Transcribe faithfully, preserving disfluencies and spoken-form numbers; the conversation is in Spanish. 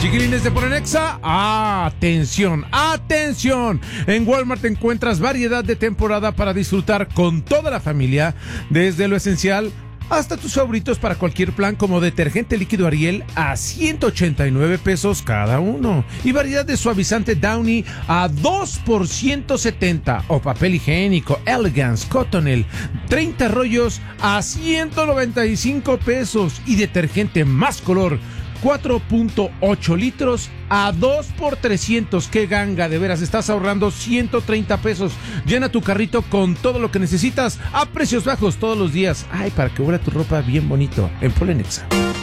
Chiquilines de Polenexa, atención, atención. En Walmart encuentras variedad de temporada para disfrutar con toda la familia, desde lo esencial hasta tus favoritos para cualquier plan, como detergente líquido Ariel a ciento ochenta y nueve pesos cada uno, y variedad de suavizante Downy a dos por ciento setenta, o papel higiénico Elegance Cottonelle treinta rollos a ciento noventa y cinco pesos, y detergente Más Color cuatro punto ocho litros a dos por trescientos. ¡Qué ganga! De veras, estás ahorrando ciento treinta pesos. Llena tu carrito con todo lo que necesitas a precios bajos todos los días. Ay, para que huela tu ropa bien bonito en Polenexa.